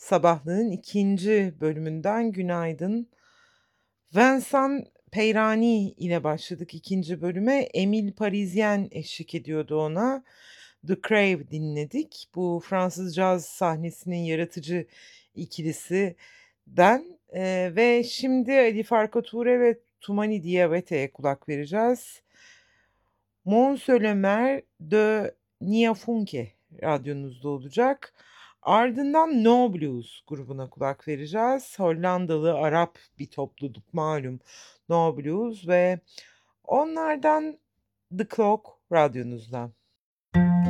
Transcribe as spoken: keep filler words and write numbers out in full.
Sabahlığın ikinci bölümünden günaydın. Vincent Peyrani ile başladık ikinci bölüme. Emile Parisien eşlik ediyordu ona. The Crave dinledik. Bu Fransız caz sahnesinin yaratıcı ikilisinden. Eee, ve şimdi Ali Farka Touré ve Toumani Diabate'ye kulak vereceğiz. Mon Seul Maire de Nia Funke radyonuzda olacak. Ardından No Blues grubuna kulak vereceğiz. Hollandalı Arap bir topluluk malum No Blues ve onlardan The Clock radyonuzda.